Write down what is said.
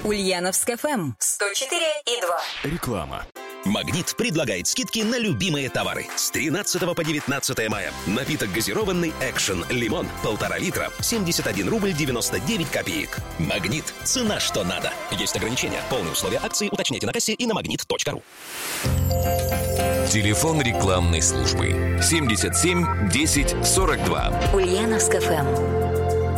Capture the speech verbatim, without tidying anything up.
Ульяновск эф эм сто четыре и два. Реклама. «Магнит» предлагает скидки на любимые товары. С тринадцатого по девятнадцатое мая. Напиток газированный «Экшен» лимон полтора литра, семьдесят один рубль девяносто девять копеек. «Магнит» – цена что надо. Есть ограничения. Полные условия акции уточняйте на кассе и на магнит точка ру. Телефон рекламной службы семьдесят семь десять сорок два. Ульяновск эф эм.